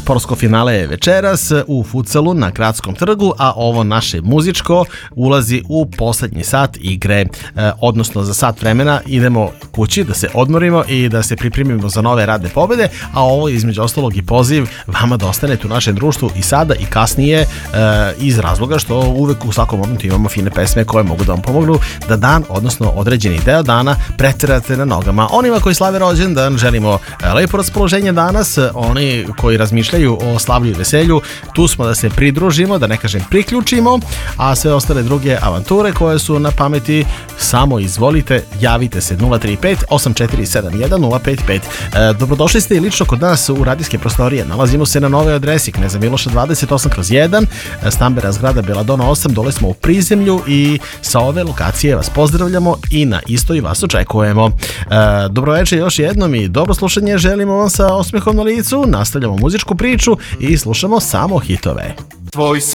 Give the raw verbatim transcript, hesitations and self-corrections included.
sportsko finale je večeras u futsalu na Gradskom trgu, a ovo naše muzičko ulazi u poslednji sat igre, e, odnosno za sat vremena idemo kući da se odmorimo i da se pripremimo za nove radne pobede, a ovo je između ostalog i poziv vama da ostanete u našem društvu i sada i kasnije, e, iz razloga što uvek u svakom momentu imamo fine pesme koje mogu da vam pomognu da dan, odnosno određeni deo dana preterate na nogama. Onima koji slave rođendan želimo lepo raspoloženje danas, oni koji razmišljaju o slavlju i veselju, tu smo da se pridružimo, da ne kažem priključimo, a sve ostale druge avanture koje su na pameti samo izvolite, javite se nula tri pet osam četiri sedam jedan nula pet pet. E, dobrodošli ste i lično kod nas u radijske prostorije. Nalazimo se na novoj adresi Kneza Miloša dvadeset osam kroz jedan, stambena zgrada Beladona osam, dole smo u prizemlju i sa ove lokacije vas pozdravljamo i na istoj vas očekujemo. E, dobroveče još jednom i dobro slušanje želimo vam sa osmehom na licu. Nastavljamo muzičku priču i slušamo samo hitove. Tvoj